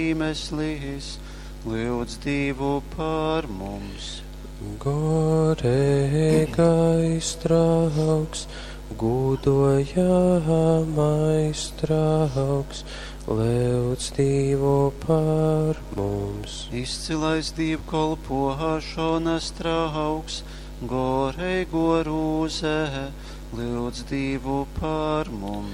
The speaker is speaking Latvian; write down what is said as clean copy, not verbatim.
iemeslis, lūdz Dievu par mums. Gorīgais draugs, gūdojamais draugs, lūdz Dievu par mums. Izcilais dievkalpošanas draugs, gorīgo rūzē, lūdz Dievu par mums.